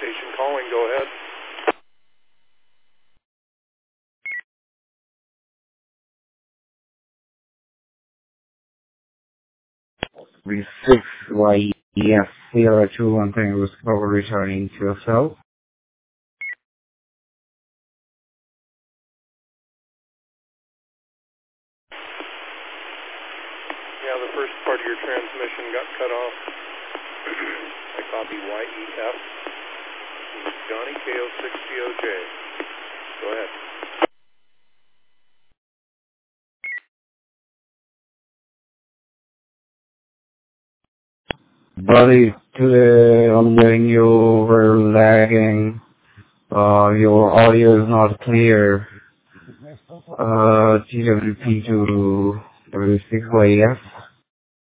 Transmission calling, go ahead. V6YEF021 was over returning to yourself. Yeah, the first part of your transmission got cut off. I copy YEF. Johnny KO6COJ. Go ahead. Buddy, today I'm getting you over lagging. Your audio is not clear. GWP to W6YF.